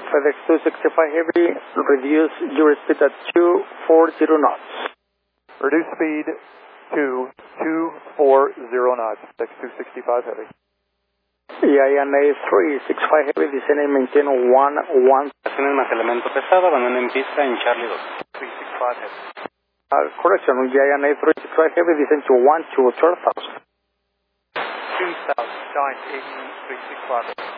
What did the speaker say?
FedEx 265 Heavy, reduce your speed at 240 knots. Reduce speed to 240 knots, FedEx 265 Heavy. EINA 365 Heavy, descend and maintain 1-1. Estaciones más elemento pesado, abandonen en pista en Charlie 2. 365 Heavy. Correction, EINA 365 Heavy, descend to 1 to 12,000. 2,000, giant 18, 365 Heavy.